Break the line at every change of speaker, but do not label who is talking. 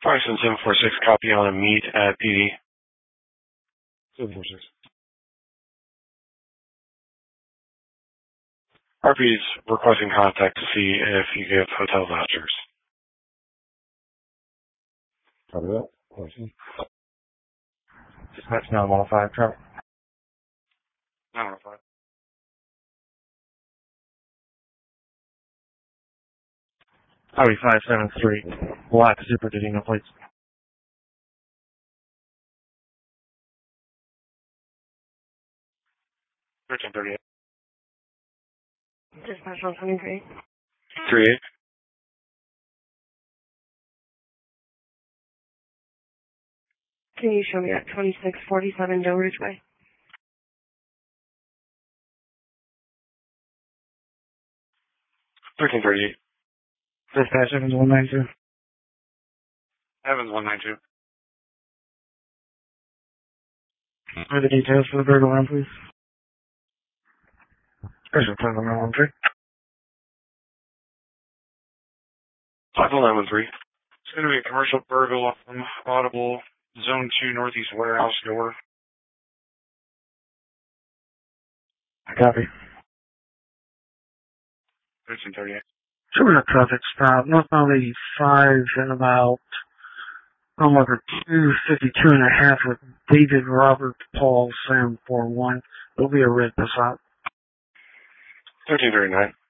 Parsons 746, copy on a meet at PD.
746.
RP's requesting contact to see if you give hotel vouchers.
Copy that. Question.
Dispatch 915, travel.
915.
Highway 573, black Super Didino plates.
1338.
Dispatch 123.
38.
Can you show me at 2647 Doe Ridge Way?
$1338.
Dispatch Evans 192.
Evans 192.
What are the details for the burglar alarm, please? Special 51113.
5113. It's going to be a commercial burglar alarm, audible, Zone 2 Northeast Warehouse door.
Copy.
1338.
Showing a traffic stop, northbound 85 at about over 252 and a half with David Robert Paul Sam 41. There'll be a red Passat.
1339.